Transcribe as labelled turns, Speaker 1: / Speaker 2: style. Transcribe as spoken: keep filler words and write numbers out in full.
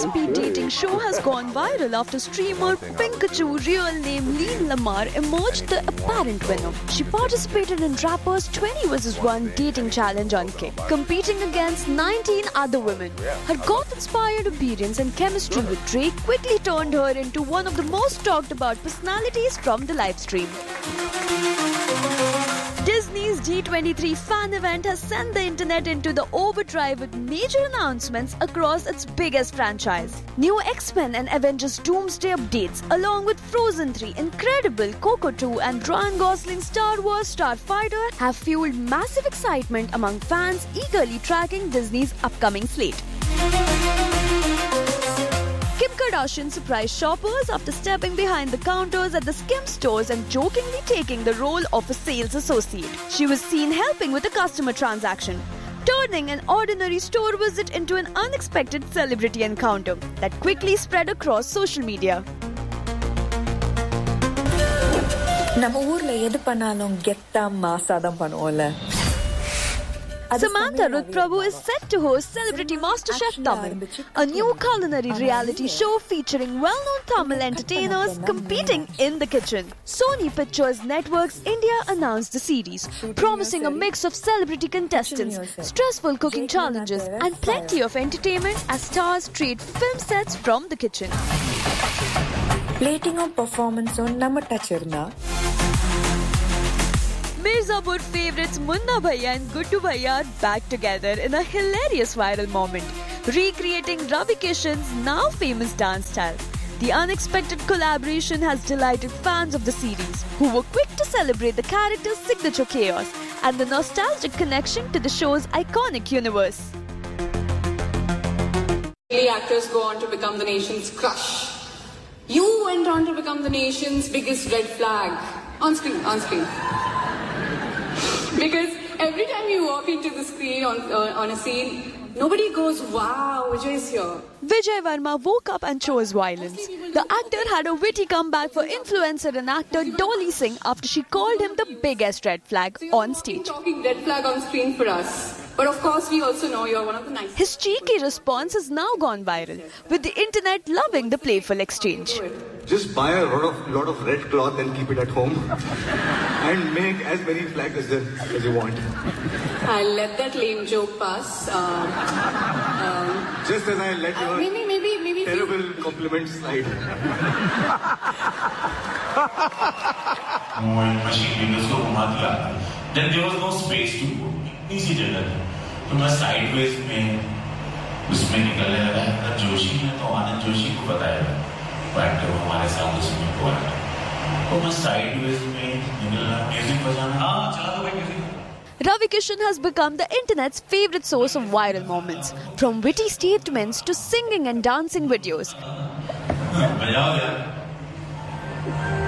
Speaker 1: high-speed dating show has gone viral after streamer Pikachu, real name Leen Lamar, emerged the apparent winner. She participated in rapper's twenty versus one dating challenge on Kick, competing against nineteen other women. Her goth-inspired appearance and chemistry with Drake quickly turned her into one of the most talked about personalities from the livestream. Disney's D twenty-three fan event has sent the internet into the overdrive with major announcements across its biggest franchise. New X-Men and Avengers Doomsday updates, along with Frozen three, Incredible, Coco two and Ryan Gosling's Star Wars Starfighter have fueled massive excitement among fans eagerly tracking Disney's upcoming slate. Kim Kardashian surprised shoppers after stepping behind the counters at the Skims stores and jokingly taking the role of a sales associate. She was seen helping with a customer transaction, turning an ordinary store visit into an unexpected celebrity encounter that quickly spread across social media.
Speaker 2: நம்ம ஊர்ல எது பண்ணாலும் கெத்தா மாசாதான் பண்ணுவோம்ல.
Speaker 1: Samantha Ruth Prabhu is set to host Celebrity MasterChef Tamil, a new culinary reality show featuring well-known Tamil entertainers competing in the kitchen. Sony Pictures Networks India announced the series, promising a mix of celebrity contestants, stressful cooking challenges, and plenty of entertainment as stars trade film sets from the kitchen.
Speaker 2: Plating or performance on nama touch irna.
Speaker 1: Mirzapur favorites Munna Bhaiya and Guddu Bhaiya are back together in a hilarious viral moment, recreating Ravi Kishan's now famous dance style. The unexpected collaboration has delighted fans of the series, who were quick to celebrate the character's signature chaos and the nostalgic connection to the show's iconic universe.
Speaker 3: Many actors go on to become the nation's crush. You went on to become the nation's biggest red flag. On screen, on screen. Because every time you walk into the screen on, uh, on a scene, nobody goes, wow, Vijay is here.
Speaker 1: Vijay Varma woke up and chose violence. The actor had a witty comeback for influencer and actor Dolly Singh after she called him the biggest red flag
Speaker 3: so
Speaker 1: on stage.
Speaker 3: Talking red flag on screen for us. But of course, we also know you're one of the nicest.
Speaker 1: His cheeky response has now gone viral, with the internet loving the playful exchange.
Speaker 4: Just buy a lot of lot of red cloth and keep it at home, and make as many flags as, as you want.
Speaker 3: I'll let that lame joke pass. Uh, um,
Speaker 4: Just as I let your
Speaker 3: uh, maybe, maybe, maybe
Speaker 4: terrible few... compliment slide.
Speaker 5: Then there was no space to put. Easy जगह तो मैं sideways में उसमें निकल रहा जोशी ने तो आनंद जोशी को बताया बैठ कर हमारे सामने उसमें को आया तो मैं sideways में निकल रहा म्यूजिक बजाना हाँ चला दो भाई music.
Speaker 1: Ravi Kishan has become the internet's favorite source of viral moments, from witty statements to singing and dancing videos.
Speaker 5: बजाओ यार.